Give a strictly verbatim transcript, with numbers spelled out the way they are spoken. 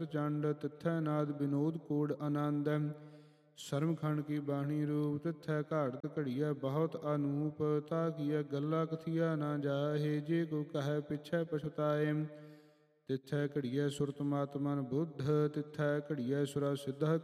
ਚੰਡ ਤਿੱਥੈ ਨਾਦ ਬਿਨੋਦ ਕੋਡ ਆਨੰਦ। ਸਰਮਖੰਡ ਕੀ ਬਾਣੀ ਰੂਪ ਤਿੱਥੈ ਘਾੜਤ ਘੜੀਐ ਬਹੁਤ ਅਨੂਪ। ਤਾ ਕੀਆ ਗੱਲਾਂ ਕਥੀਆ ਨਾ ਜਾਹੇ ਜੇ ਕੋ ਕਹੈ ਪਿਛੈ ਪਛੁਤਾਏ। ਤਿੱਥੈ ਘੜੀਐ ਸੁਰਤ ਮਤ ਮਨ ਬੁੱਧ ਤਿੱਥੈ ਘੜੀਐ ਸੁਰਾ ਸਿੱਧਾ